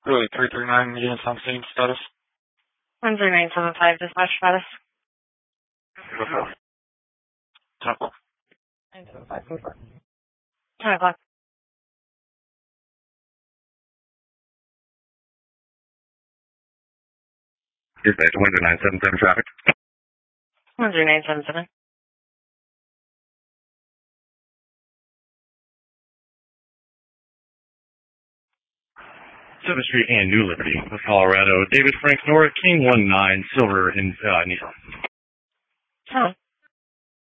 Really, 339 units on scene status. 13975 dispatch status. 10 o'clock. 975 confirm. 10 o'clock. Dispatch 10977 traffic. 10977. 7th Street and New Liberty, Colorado. David Frank Nora, King 19, Silver in Nissan. Huh.